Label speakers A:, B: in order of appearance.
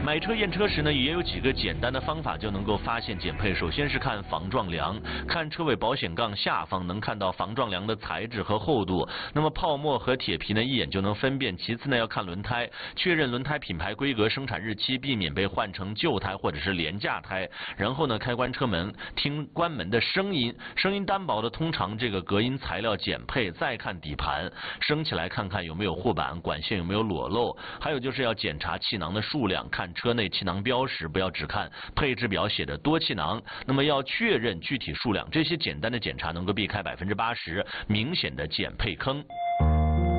A: 买车验车时呢，也有几个简单的方法就能够发现减配。首先是看防撞梁，看车尾保险杠下方能看到防撞梁的材质和厚度，那么泡沫和铁皮呢一眼就能分辨。其次呢要看轮胎，确认轮胎品牌规格、生产日期，避免被换成旧胎或者是廉价胎。然后呢开关车门，听关门的声音，声音单薄的通常这个隔音材料减配。再看底盘，升起来看看有没有护板，管线有没有裸漏。还有就是要检查气囊的数量，看车内气囊标识，不要只看配置表写的多气囊，那么要确认具体数量。这些简单的检查能够避开80%明显的减配坑。